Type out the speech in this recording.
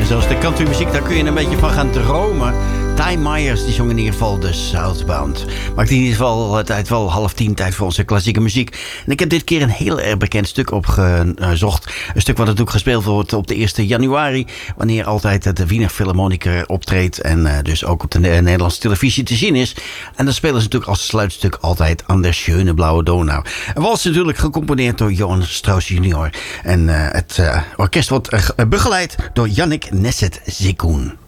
Zoals de countrymuziek, daar kun je een beetje van gaan dromen. Ty Myers, die zong in ieder geval de Southbound. Maakt in ieder geval tijd wel 9:30, tijd voor onze klassieke muziek. En ik heb dit keer een heel erg bekend stuk opgezocht. Een stuk wat natuurlijk gespeeld wordt op de 1 januari. Wanneer altijd de Wiener Philharmoniker optreedt. En dus ook op de Nederlandse televisie te zien is. En dan spelen ze natuurlijk als sluitstuk altijd An der schöne blaue Donau. En was natuurlijk gecomponeerd door Johann Strauss junior. En het orkest wordt begeleid door Yannick Nesset-Zikun.